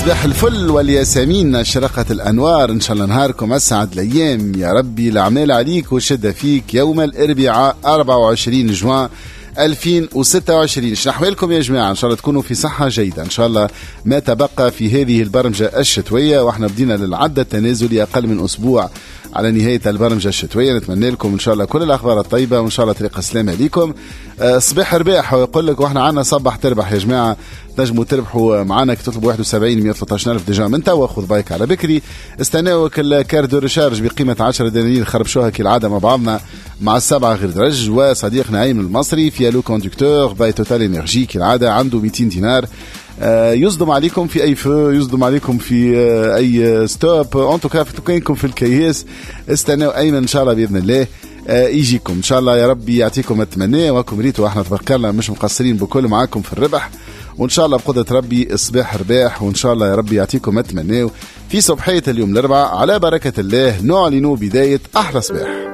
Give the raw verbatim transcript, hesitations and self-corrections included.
صباح الفل والياسمين، أشرقت الأنوار، إن شاء الله نهاركم أسعد الأيام يا ربي. الأعمال عليك والشدة فيك. يوم الأربعاء أربعة وعشرين جوان ألفين وستة وعشرين. شنو أحوالكم يا جماعة؟ إن شاء الله تكونوا في صحة جيدة. إن شاء الله ما تبقى في هذه البرمجة الشتوية، وإحنا بدينا للعدة التنازلي أقل من أسبوع على نهاية البرمجة الشتوية. نتمنى لكم إن شاء الله كل الأخبار الطيبة، وإن شاء الله طريق السلامة ليكم. أه صباح رباح، ويقول لك وإحنا عنا صباح تربح يا جماعة. تنجموا تربحوا معنا كي تطلبوا واحد وسبعين مية وثلاثة عشر ألف ديجا من توا، خذ بايك على بكري. استناوك الكار دو ريشارج بقيمة عشرة دنانير، خربشوها كالعادة مع بعضنا مع السبعة غير درج. وصديقنا أيمن المصري في لو كوندكتور باي توتال انرجي كالعادة عنده مئتين دينار. آه يصدم عليكم في أي فو، يصدم عليكم في آه أي ستوب، أنتو كيف تكونكم في الكياس. استناو أيمن إن شاء الله بإذن الله آه يجيكم إن شاء الله يا ربي، يعطيكم التمنى. وكم ريتوا احنا تفكرنا مش مقصرين بكل معاكم في الربح، وإن شاء الله بقدرة ربي إصباح رباح، وإن شاء الله يا ربي يعطيكم التمنى. في صبحية اليوم الأربعاء على بركة الله نعلن بداية أحلى صباح.